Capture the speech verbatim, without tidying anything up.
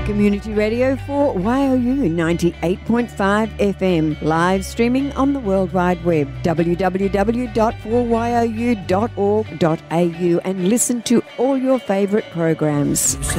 Community radio for Y O U ninety-eight point five F M. Live streaming on the World Wide Web. w w w dot four y o u dot org dot a u and listen to all your favourite programs.